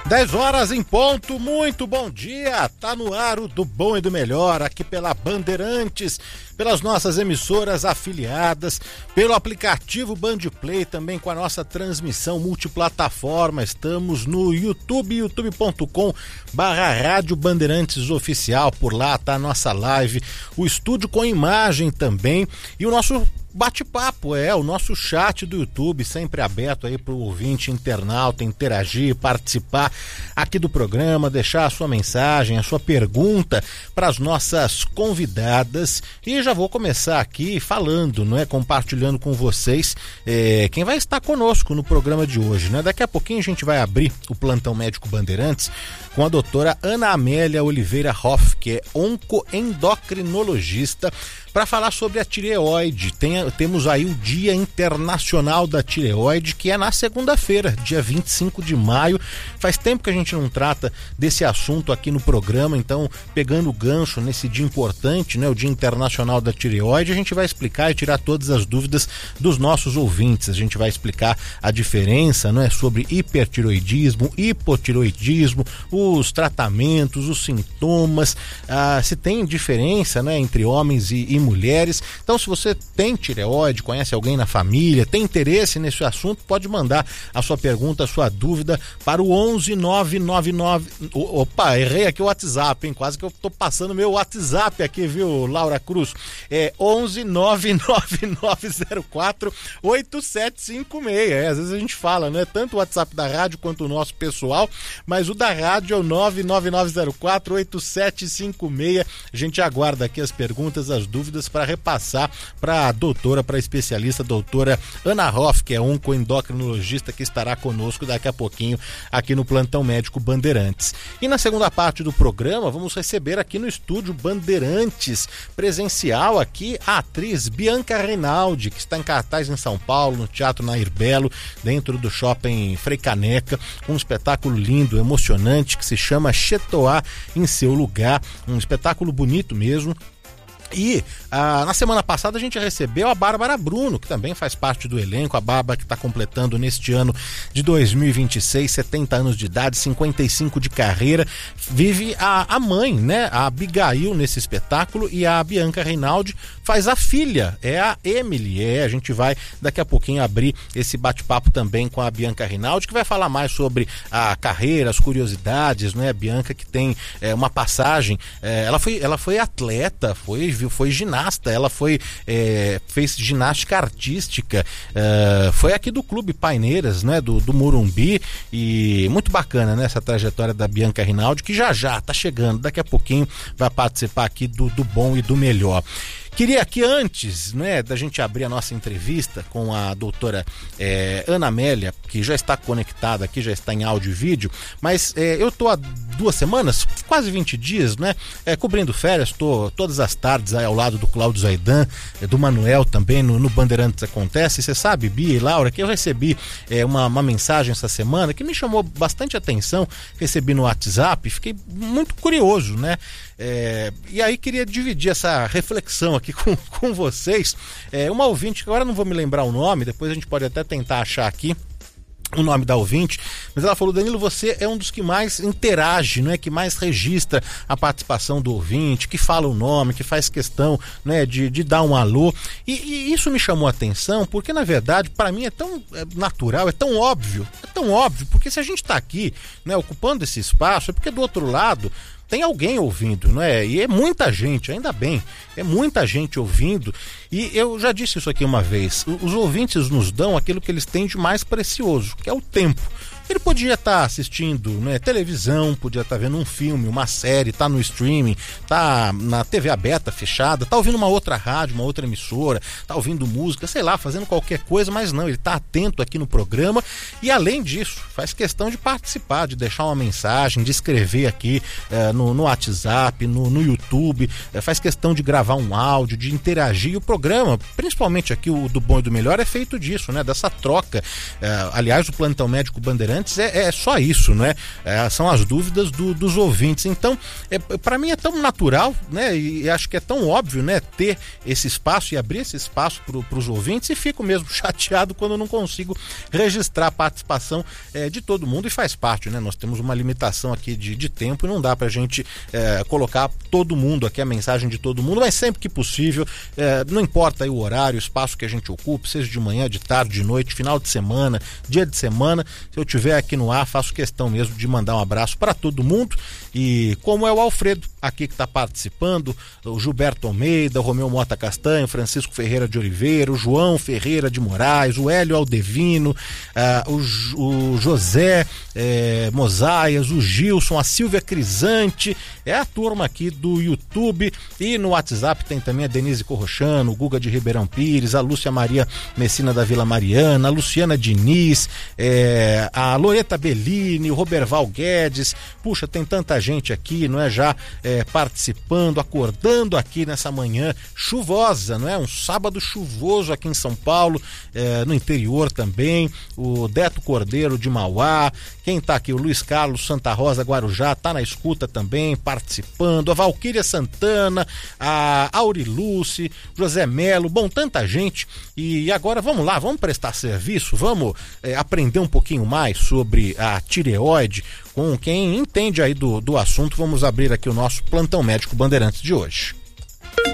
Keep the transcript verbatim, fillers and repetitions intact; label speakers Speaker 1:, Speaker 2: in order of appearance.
Speaker 1: dez horas em ponto, muito bom dia, tá no ar o do bom e do melhor, aqui pela Bandeirantes, pelas nossas emissoras afiliadas, pelo aplicativo Bandplay, também com a nossa transmissão multiplataforma, estamos no YouTube, youtube ponto com barra Rádio Bandeirantes Oficial, por lá tá a nossa live, o estúdio com imagem também e o nosso bate-papo, é, o nosso chat do YouTube, sempre aberto aí para o ouvinte internauta interagir, participar aqui do programa, deixar a sua mensagem, a sua pergunta para as nossas convidadas. E já vou começar aqui falando, não é, compartilhando com vocês é, quem vai estar conosco no programa de hoje, né? Daqui a pouquinho a gente vai abrir o Plantão Médico Bandeirantes com a doutora Ana Amélia Oliveira Hoff, que é oncoendocrinologista, para falar sobre a tireoide. Tem, temos aí o Dia Internacional da Tireoide, que é na segunda-feira, dia vinte e cinco de maio. Faz tempo que a gente não trata desse assunto aqui no programa, então, pegando o gancho nesse dia importante, né, o Dia Internacional da Tireoide, a gente vai explicar e tirar todas as dúvidas dos nossos ouvintes. A gente vai explicar a diferença, não é, sobre hipertireoidismo, hipotireoidismo, os tratamentos, os sintomas, ah, se tem diferença, né, entre homens e, e mulheres. Então, se você tem tireoide, conhece alguém na família, tem interesse nesse assunto, pode mandar a sua pergunta, a sua dúvida para o onze nove nove nove. Opa, errei aqui o WhatsApp, hein? Quase que eu tô passando meu WhatsApp aqui, viu, Laura Cruz? É onze nove nove nove zero quatro oito sete cinco seis. É, às vezes a gente fala, né? Tanto o WhatsApp da rádio quanto o nosso pessoal, mas o da rádio é o nove nove nove zero quatro oito sete cinco seis. A gente aguarda aqui as perguntas, as dúvidas para repassar para a doutora, para a especialista, doutora Ana Hoff, que é oncoendocrinologista, que estará conosco daqui a pouquinho aqui no Plantão Médico Bandeirantes. E na segunda parte do programa, vamos receber aqui no estúdio Bandeirantes, presencial aqui, a atriz Bianca Reinaldi, que está em cartaz em São Paulo, no Teatro Nair Belo, dentro do Shopping Frei Caneca, um espetáculo lindo, emocionante, que se chama Chetoá em Seu Lugar, um espetáculo bonito mesmo. E ah, na semana passada a gente recebeu a Bárbara Bruno, que também faz parte do elenco. A Bárbara, que está completando neste ano de dois mil e vinte e seis, setenta anos de idade, cinquenta e cinco de carreira, vive a, a mãe, né, a Abigail nesse espetáculo, e a Bianca Reinaldi faz a filha, é a Emily. É, a gente vai daqui a pouquinho abrir esse bate-papo também com a Bianca Reinaldi, que vai falar mais sobre a carreira, as curiosidades, né? A Bianca, que tem é, uma passagem, é, ela foi, ela foi atleta, foi foi ginasta, ela foi é, fez ginástica artística, é, foi aqui do Clube Paineiras, né, do, do Morumbi, e muito bacana, né, essa trajetória da Bianca Reinaldi, que já já tá chegando, daqui a pouquinho vai participar aqui do, do bom e do melhor. Queria aqui, antes, né, da gente abrir a nossa entrevista com a doutora é, Ana Amélia, que já está conectada aqui, já está em áudio e vídeo, mas é, eu estou há duas semanas, quase vinte dias, né, é, cobrindo férias, estou todas as tardes aí ao lado do Cláudio Zaidan, é, do Manuel também, no, no Bandeirantes Acontece. Você sabe, Bia e Laura, que eu recebi é, uma, uma mensagem essa semana que me chamou bastante atenção, recebi no WhatsApp, fiquei muito curioso, né, é, e aí queria dividir essa reflexão aqui com, com vocês. É, uma ouvinte, que agora não vou me lembrar o nome, depois a gente pode até tentar achar aqui o nome da ouvinte, mas ela falou: Danilo, você é um dos que mais interage, não é, que mais registra a participação do ouvinte, que fala o nome, que faz questão, né, de, de dar um alô, e, e isso me chamou a atenção, porque na verdade para mim é tão natural, é tão óbvio, é tão óbvio, porque se a gente está aqui, né, ocupando esse espaço, é porque do outro lado tem alguém ouvindo, não é? E é muita gente, ainda bem, é muita gente ouvindo. E eu já disse isso aqui uma vez: os ouvintes nos dão aquilo que eles têm de mais precioso, que é o tempo. Ele podia estar assistindo, né, televisão, podia estar vendo um filme, uma série, tá no streaming, tá na T V aberta, fechada, tá ouvindo uma outra rádio, uma outra emissora, tá ouvindo música, sei lá, fazendo qualquer coisa, mas não, ele tá atento aqui no programa e, além disso, faz questão de participar, de deixar uma mensagem, de escrever aqui eh, no, no WhatsApp, no, no YouTube, eh, faz questão de gravar um áudio, de interagir. E o programa, principalmente aqui o do Bom e do Melhor, é feito disso, né, dessa troca. Eh, aliás, o Plantão Médico Bandeirantes Bandeirantes é, é só isso, né? É, são as dúvidas do, dos ouvintes. Então, é, para mim é tão natural, né? E acho que é tão óbvio, né? Ter esse espaço e abrir esse espaço para os ouvintes, e fico mesmo chateado quando eu não consigo registrar a participação é, de todo mundo, e faz parte, né? Nós temos uma limitação aqui de, de tempo e não dá pra gente é, colocar todo mundo aqui, a mensagem de todo mundo, mas sempre que possível, é, não importa aí o horário, o espaço que a gente ocupe, seja de manhã, de tarde, de noite, final de semana, dia de semana, se eu tiver aqui no ar, faço questão mesmo de mandar um abraço para todo mundo. E como é o Alfredo aqui que está participando, o Gilberto Almeida, o Romeu Mota Castanho, Francisco Ferreira de Oliveira, o João Ferreira de Moraes, o Hélio Aldevino, uh, o, o José eh, Mosaias, o Gilson, a Silvia Crisante, é a turma aqui do YouTube. E no WhatsApp tem também a Denise Corrochano, o Guga de Ribeirão Pires, a Lúcia Maria Messina da Vila Mariana, a Luciana Diniz, eh, a Loreta Bellini, o Roberval Guedes. Puxa, tem tanta gente aqui, não é? Já eh, participando, acordando aqui nessa manhã chuvosa, não é? Um sábado chuvoso aqui em São Paulo, eh, no interior também. O Deto Cordeiro de Mauá, quem tá aqui? O Luiz Carlos Santa Rosa Guarujá, tá na escuta também, participando. A Valquíria Santana, a Auriluce, José Melo, bom, tanta gente. E agora vamos lá, vamos prestar serviço, vamos eh, aprender um pouquinho mais sobre a tireoide com quem entende aí do, do assunto. Vamos abrir aqui o nosso Plantão Médico Bandeirantes de hoje.